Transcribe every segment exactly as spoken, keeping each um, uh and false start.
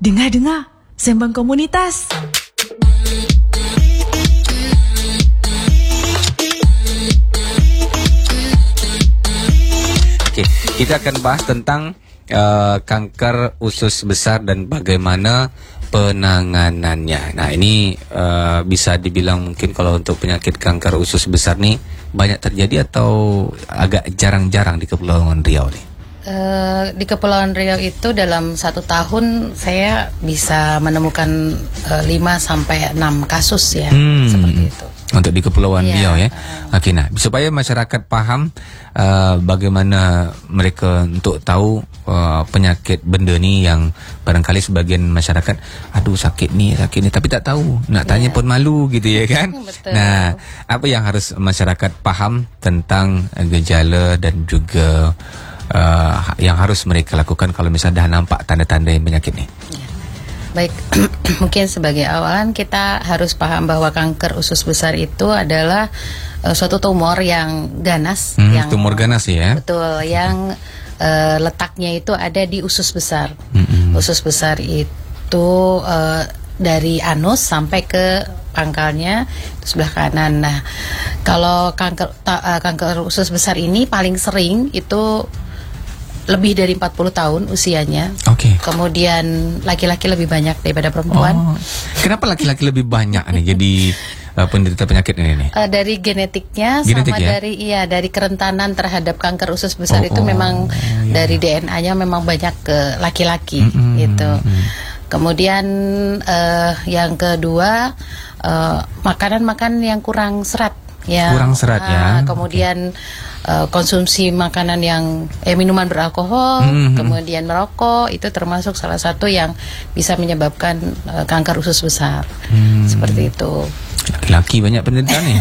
Dengar-dengar, Sembang Komunitas. Oke, kita akan bahas tentang uh, kanker usus besar dan bagaimana penanganannya. Nah, ini uh, bisa dibilang mungkin kalau untuk penyakit kanker usus besar nih banyak terjadi atau agak jarang-jarang di Kepulauan Riau nih? Uh, di Kepulauan Riau itu dalam satu tahun saya bisa menemukan uh, lima sampai enam kasus ya, hmm. seperti itu. Untuk di Kepulauan yeah. Riau ya. Oke, nah supaya masyarakat paham uh, bagaimana mereka untuk tahu uh, penyakit benda ni yang barangkali sebagian masyarakat, aduh sakit ni, sakit ni, tapi tak tahu, nak tanya yeah. pun malu gitu ya kan. Betul. Nah, apa yang harus masyarakat paham tentang uh, gejala dan juga uh, yang harus mereka lakukan kalau misalnya dah nampak tanda-tanda penyakit ni? Yeah. Baik, mungkin sebagai awalan kita harus paham bahwa kanker usus besar itu adalah uh, suatu tumor yang ganas, hmm, yang tumor ganas ya. Betul, yang uh, letaknya itu ada di usus besar. Hmm. Usus besar itu uh, dari anus sampai ke pangkalnya itu sebelah kanan. Nah, kalau kanker uh, kanker usus besar ini paling sering itu lebih dari empat puluh tahun usianya. Oke. Okay. Kemudian laki-laki lebih banyak daripada perempuan. Oh. Kenapa laki-laki lebih banyak nih jadi uh, penderita penyakit ini nih? Uh, dari genetiknya Genetik, sama ya? dari iya dari kerentanan terhadap kanker usus besar oh, itu oh, memang iya. dari D N A-nya memang banyak ke laki-laki mm-hmm, gitu. Mm-hmm. Kemudian uh, yang kedua uh, makanan-makanan yang kurang serat. Ya, kurang serat uh, ya. Kemudian okay. uh, konsumsi makanan yang eh minuman beralkohol, mm-hmm. kemudian merokok itu termasuk salah satu yang bisa menyebabkan uh, kanker usus besar. Hmm. Seperti itu. Laki-laki banyak penderita nih.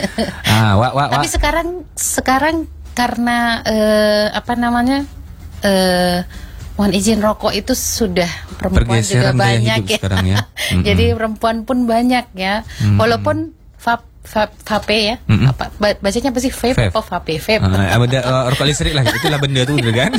ah, wak, wak, wak. Tapi sekarang sekarang karena uh, apa namanya? Uh, mohon izin rokok itu sudah perempuan juga banyak ya. Sekarang ya. Mm-hmm. Jadi perempuan pun banyak ya. Mm-hmm. Walaupun vape vape ya, mm-hmm. apa bacanya apa sih vape, vape. atau vape vape? Uh, uh, rokok listrik lah, itulah benda tu kan.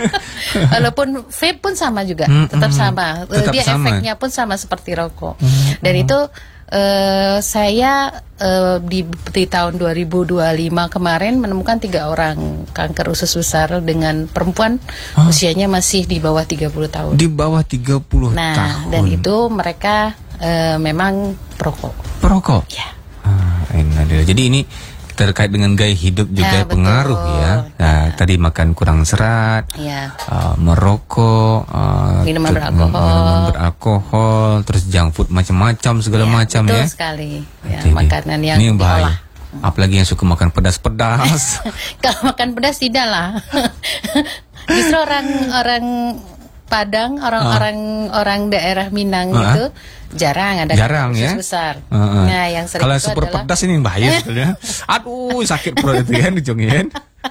Walaupun vape pun sama juga, mm-hmm. tetap sama. Tetap Dia sama. Efeknya pun sama seperti rokok. Mm-hmm. Dan itu uh, saya uh, di, di tahun dua ribu dua puluh lima kemarin menemukan tiga orang kanker usus besar dengan perempuan huh? usianya masih di bawah tiga puluh tahun. Di bawah tiga puluh nah, tahun. Nah, dan itu mereka uh, memang perokok. Perokok? Ya. Ah, jadi ini terkait dengan gaya hidup juga ya, pengaruh betul. ya. Nah, ya. Tadi makan kurang serat, ya. uh, merokok, uh, minuman beralkohol, minuman beralkohol, terus junk food macam-macam segala ya, macam betul ya. Betul sekali. Ya, jadi, makanan yang ini yang bahaya. diolah. Apalagi yang suka makan pedas-pedas. Kalau makan pedas tidak lah. Justru orang-orang Padang, orang-orang ah. orang daerah Minang ah. itu jarang ada jarang usus ya? besar. Uh, uh. Nah, yang sering kalau itu super adalah pedas ini bahaya sebetulnya. Aduh, sakit perut itu kan ujungnya.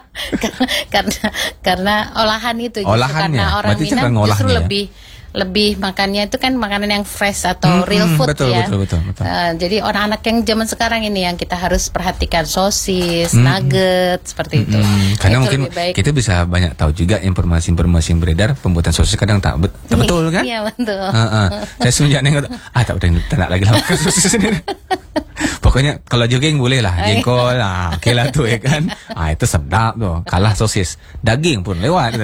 karena karena olahan itu justru olahannya. Karena orang Berarti Minang justru ya? lebih lebih makannya itu kan makanan yang fresh atau hmm, real food betul, ya. Betul, betul, betul. Uh, jadi orang-anak yang zaman sekarang ini yang kita harus perhatikan sosis, hmm. nugget seperti itu. Hmm, karena itu mungkin kita bisa banyak tahu juga informasi-informasi yang beredar pembuatan sosis kadang tak, bet tak betul kan? Iya betul. Uh, uh. Saya semenjak nengok, ah tak betul, tak nak lagi lah makan sosis ini. Pokoknya kalau jogging boleh lah, jengkol, ah, oke lah tuh ya kan. Ah itu sedap tuh, kalah sosis, daging pun lewat.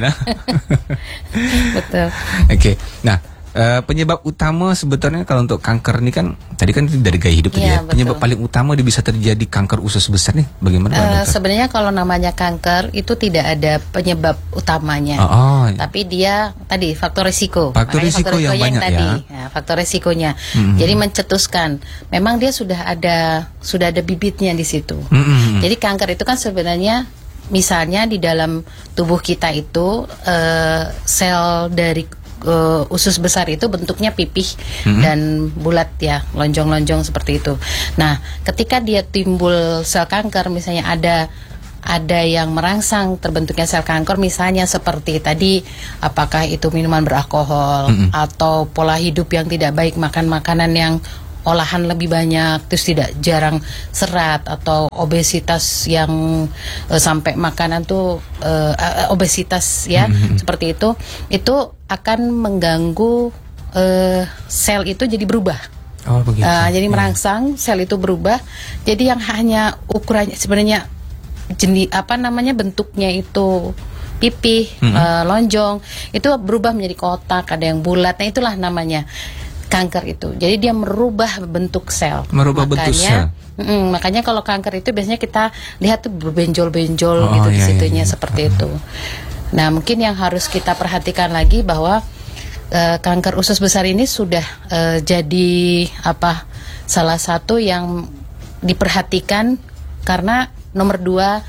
Betul. Oke, okay. Nah. Uh, penyebab utama sebetulnya kalau untuk kanker ini kan tadi kan dari gaya hidup ya, ya. Penyebab paling utama dia bisa terjadi kanker usus besar nih bagaimana? Uh, sebenarnya kalau namanya kanker itu tidak ada penyebab utamanya, oh, oh. tapi dia tadi faktor risiko. Faktor risiko yang, yang banyak tadi, ya. ya. Faktor risikonya. Mm-hmm. Jadi mencetuskan. Memang dia sudah ada sudah ada bibitnya di situ. Mm-hmm. Jadi kanker itu kan sebenarnya misalnya di dalam tubuh kita itu uh, sel dari Uh, usus besar itu bentuknya pipih mm-hmm. dan bulat ya, lonjong-lonjong seperti itu. Nah, ketika dia timbul sel kanker, misalnya ada ada yang merangsang terbentuknya sel kanker, misalnya seperti tadi, apakah itu minuman beralkohol mm-hmm. atau pola hidup yang tidak baik, makan makanan yang olahan lebih banyak, terus tidak jarang serat, atau obesitas yang uh, sampai makanan tuh uh, uh, obesitas ya, mm-hmm. seperti itu, itu akan mengganggu uh, sel itu jadi berubah. Oh begitu. Uh, jadi ya. merangsang, sel itu berubah. Jadi yang hanya ukurannya sebenarnya jenis apa namanya bentuknya itu pipih, mm-hmm. uh, lonjong, itu berubah menjadi kotak, ada yang bulat. Nah itulah namanya kanker itu. Jadi dia merubah bentuk sel. Merubah makanya, bentuk sel. Mm, makanya kalau kanker itu biasanya kita lihat tuh berbenjol-benjol oh, gitu iya, di situnya iya, iya. seperti itu. Nah mungkin yang harus kita perhatikan lagi bahwa uh, kanker usus besar ini sudah uh, jadi apa salah satu yang diperhatikan karena nomor dua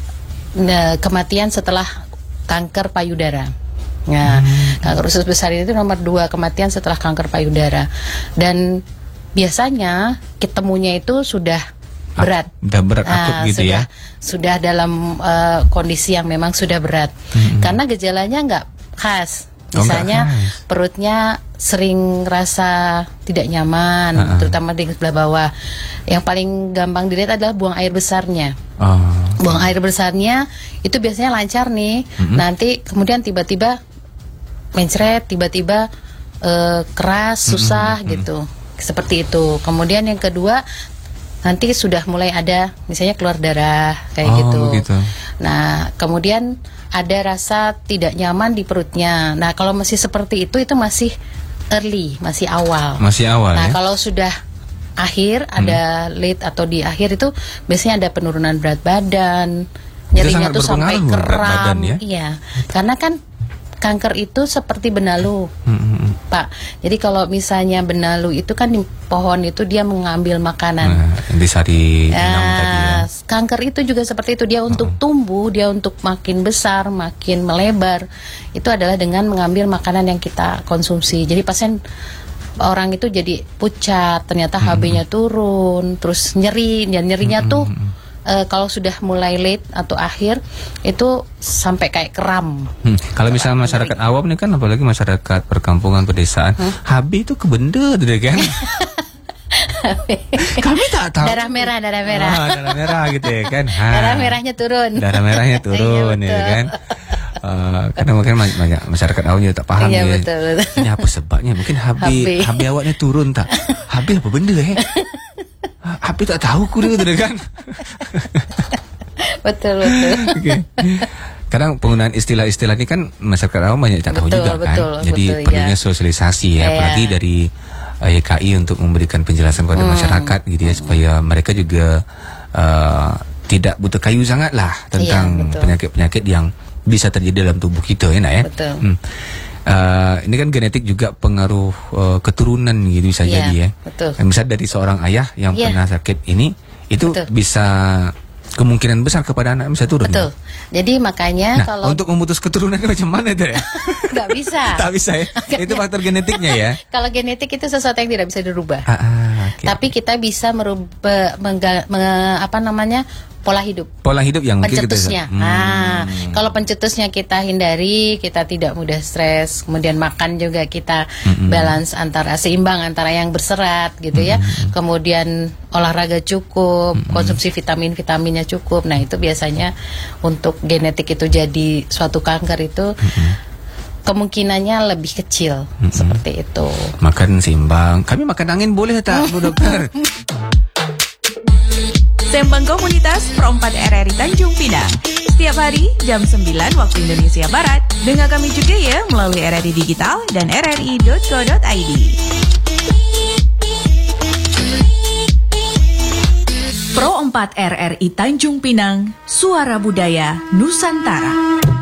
uh, kematian setelah kanker payudara. Nah, hmm. kanker usus besar itu nomor dua kematian setelah kanker payudara. Dan biasanya ketemunya itu sudah berat. Sudah berat nah, akut gitu sudah, ya. Sudah dalam uh, kondisi yang memang sudah berat. Hmm. Karena gejalanya nggak khas. Misalnya oh, perutnya sering rasa tidak nyaman, uh-uh. terutama di sebelah bawah. Yang paling gampang dilihat adalah buang air besarnya. Oh. Buang air besarnya itu biasanya lancar nih. Uh-huh. Nanti kemudian tiba-tiba mencret, tiba-tiba uh, keras, susah uh-huh. gitu. Seperti itu. Kemudian yang kedua nanti sudah mulai ada misalnya keluar darah kayak oh, gitu. Begitu. Nah, kemudian ada rasa tidak nyaman di perutnya. Nah, kalau masih seperti itu itu masih early, masih awal. Masih awal. Nah, ya? kalau sudah akhir, hmm. ada late atau di akhir itu biasanya ada penurunan berat badan, nyerinya tuh sampai kram. Ya? Iya, karena kan kanker itu seperti benalu, hmm. Pak. Jadi kalau misalnya benalu itu kan di pohon itu dia mengambil makanan. Nah, yang disari nah, tadi ya. Kanker itu juga seperti itu, dia untuk uh-uh. tumbuh, dia untuk makin besar, makin melebar. Itu adalah dengan mengambil makanan yang kita konsumsi. Jadi pasien orang itu jadi pucat, ternyata hmm. H B-nya turun, terus nyeri, dan nyerinya hmm. tuh Uh, kalau sudah mulai late atau akhir itu sampai kayak kram. Hmm. Kalau misalnya masyarakat awam nih kan, apalagi masyarakat perkampungan pedesaan, hmm? H B itu kebenda tuh deh kan. Kami tak tahu. Darah merah, darah merah. Oh, darah merah gitu ya kan. Ha. Darah merahnya turun. Darah merahnya turun ya kan. Uh, karena mungkin banyak masyarakat awam juga tak paham iya, ya. Betul, betul. Ini apa sebabnya? Mungkin H B H B, H B awaknya turun tak? H B apa benda ya? H B tak tahu ku dia kan. Betul betul. Okay. Kadang penggunaan istilah-istilah ini kan masyarakat awam banyak tak tahu juga kan. Betul, jadi betul, perlunya ya. sosialisasi ya, ya, apalagi ya. dari Y K I untuk memberikan penjelasan kepada hmm. masyarakat gitu ya, supaya mereka juga uh, tidak buta kayu sangat lah tentang ya, penyakit-penyakit yang bisa terjadi dalam tubuh kita ya nak ya. Betul. Hmm. Uh, ini kan genetik juga pengaruh uh, keturunan gitu bisa ya, jadi ya. Betul. Misal dari seorang ayah yang ya. pernah sakit ini, itu betul. bisa kemungkinan besar kepada anak bisa turun. Betul. Ya? Jadi makanya nah, kalau untuk memutus keturunan macam mana itu ya? Nggak bisa. Tak bisa ya. Itu faktor genetiknya ya. Kalau genetik itu sesuatu yang tidak bisa dirubah. Ah, ah, okay. Tapi kita bisa merubah mengga, me, apa namanya? pola hidup. Pola hidup yang pencetusnya. Kita, hmm. Nah, kalau pencetusnya kita hindari, kita tidak mudah stres, kemudian makan juga kita hmm. balance antara seimbang antara yang berserat gitu hmm. ya. Kemudian olahraga cukup, hmm. konsumsi vitamin-vitaminnya cukup. Nah, itu biasanya untuk genetik itu jadi suatu kanker itu hmm. kemungkinannya lebih kecil hmm. seperti itu. Makan seimbang. Kami makan angin boleh tak, Bu Dokter? Sembang Komunitas Pro empat R R I Tanjung Pinang. Setiap hari jam sembilan waktu Indonesia Barat. Dengar kami juga ya melalui R R I Digital dan r r i dot co dot i d. Pro empat R R I Tanjung Pinang, Suara Budaya Nusantara.